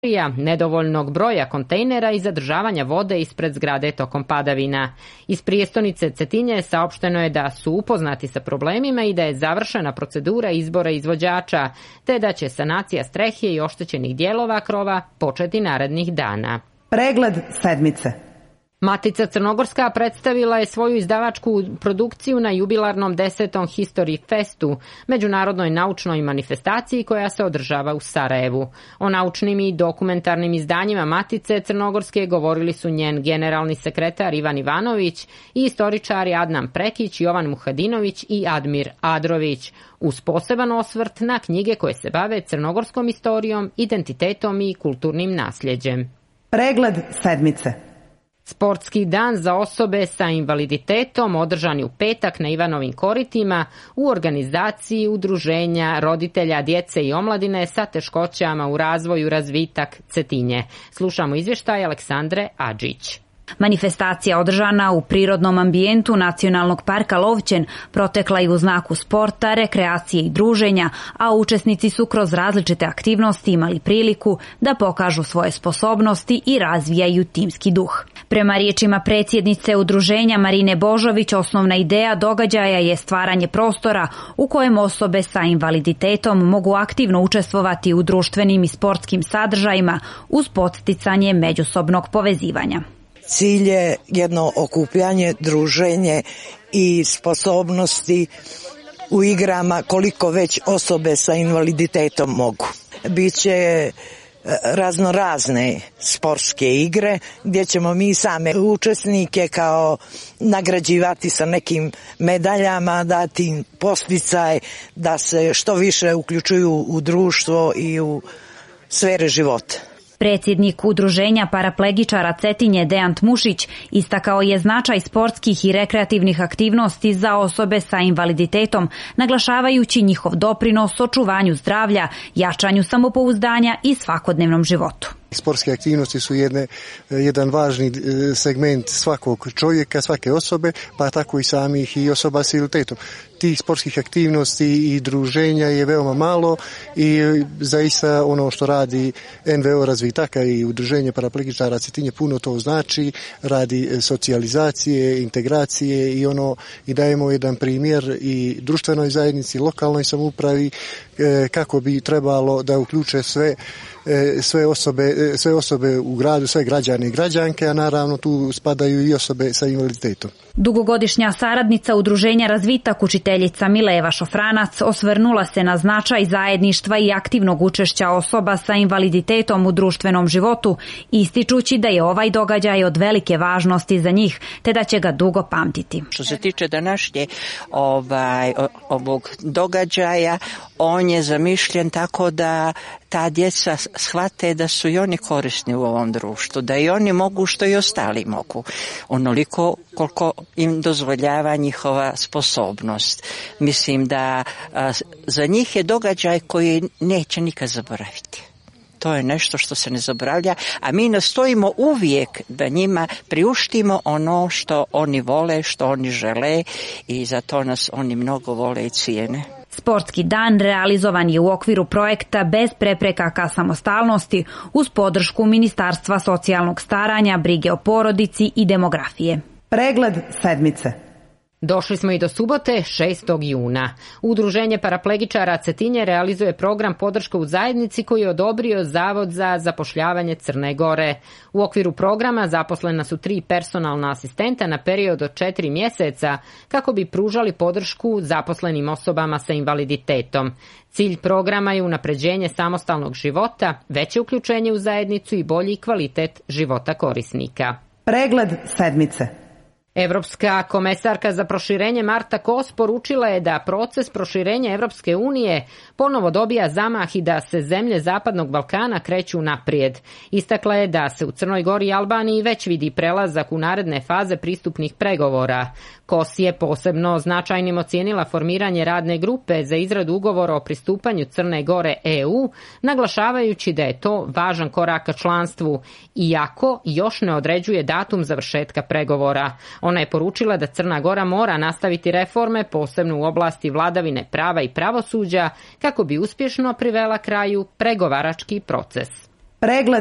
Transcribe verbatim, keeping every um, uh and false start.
nedovoljnog broja kontejnera i zadržavanja vode ispred zgrade tokom padavina. Iz prijestolnice Cetinje saopšteno je da su upoznati sa problemima i da je završena procedura izbora izvođača, te da će sanacija strehe i oštećenih dijelova krova početi narednih dana. Pregled sedmice. Matica Crnogorska predstavila je svoju izdavačku produkciju na jubilarnom desetom History Festu, međunarodnoj naučnoj manifestaciji koja se održava u Sarajevu. O naučnim i dokumentarnim izdanjima Matice Crnogorske govorili su njen generalni sekretar Ivan Ivanović i istoričari Adnan Prekić, Jovan Muhadinović i Admir Adrović, uz poseban osvrt na knjige koje se bave crnogorskom istorijom, identitetom i kulturnim nasljeđem. Pregled sedmice. Sportski dan za osobe sa invaliditetom održan je u petak na Ivanovim koritima u organizaciji Udruženja roditelja djece i omladine sa teškoćama u razvoju Razvitak Cetinje. Slušamo izvještaj Aleksandre Adžić. Manifestacija održana u prirodnom ambijentu Nacionalnog parka Lovćen protekla je u znaku sporta, rekreacije i druženja, a učesnici su kroz različite aktivnosti imali priliku da pokažu svoje sposobnosti i razvijaju timski duh. Prema riječima predsjednice udruženja Marine Božović, osnovna ideja događaja je stvaranje prostora u kojem osobe sa invaliditetom mogu aktivno učestvovati u društvenim i sportskim sadržajima uz podsticanje međusobnog povezivanja. Cilj je jedno okupljanje, druženje i sposobnosti u igrama koliko već osobe sa invaliditetom mogu. Biće raznorazne sportske igre gdje ćemo mi same učesnike kao nagrađivati sa nekim medaljama, dati im podsticaj da se što više uključuju u društvo i u sfere života. Predsjednik udruženja paraplegičara Cetinje Dejan Mušić istakao je značaj sportskih i rekreativnih aktivnosti za osobe sa invaliditetom, naglašavajući njihov doprinos očuvanju zdravlja, jačanju samopouzdanja i svakodnevnom životu. Sportske aktivnosti su jedne, jedan važni segment svakog čovjeka, svake osobe, pa tako i samih i osoba s invaliditetom. Tih sportskih aktivnosti i druženja je veoma malo i zaista ono što radi N V O Razvitaka i udruženje paraplegičara Cetinje puno to znači, radi socijalizacije, integracije i ono i dajemo jedan primjer i društvenoj zajednici, lokalnoj samoupravi kako bi trebalo da uključe sve sve osobe, sve osobe u gradu, sve građane i građanke, a naravno tu spadaju i osobe sa invaliditetom. Dugogodišnja saradnica udruženja Razvitak, učiteljica Mileva Šofranac, osvrnula se na značaj zajedništva i aktivnog učešća osoba sa invaliditetom u društvenom životu, ističući da je ovaj događaj od velike važnosti za njih, te da će ga dugo pamtiti. Što se tiče današnje ovaj, ovog događaja, on je zamišljen tako da ta djeca shvate da su i oni korisni u ovom društvu, da i oni mogu što i ostali mogu, onoliko koliko im dozvoljava njihova sposobnost. Mislim da a, za njih je događaj koji neće nikad zaboraviti. To je nešto što se ne zaboravlja, a mi nastojimo uvijek da njima priuštimo ono što oni vole, što oni žele i zato nas oni mnogo vole i cijene. Sportski dan realizovan je u okviru projekta Bez prepreka ka samostalnosti uz podršku Ministarstva socijalnog staranja, brige o porodici i demografije. Pregled sedmice. Došli smo i do subote, šestog juna. Udruženje paraplegičara Cetinje realizuje program podrške u zajednici koji je odobrio Zavod za zapošljavanje Crne Gore. U okviru programa zaposlena su tri personalna asistenta na period od četiri mjeseca kako bi pružali podršku zaposlenim osobama sa invaliditetom. Cilj programa je unapređenje samostalnog života, veće uključenje u zajednicu i bolji kvalitet života korisnika. Pregled sedmice. Evropska komesarka za proširenje Marta Kos poručila je da proces proširenja Evropske unije ponovo dobija zamah i da se zemlje Zapadnog Balkana kreću naprijed. Istakla je da se u Crnoj Gori i Albaniji već vidi prelazak u naredne faze pristupnih pregovora. Kos je posebno značajnim ocijenila formiranje radne grupe za izradu ugovora o pristupanju Crne Gore E U, naglašavajući da je to važan korak ka članstvu, iako još ne određuje datum završetka pregovora. Ona je poručila da Crna Gora mora nastaviti reforme, posebno u oblasti vladavine prava i pravosuđa, kako bi uspješno privela kraju pregovarački proces. Pregled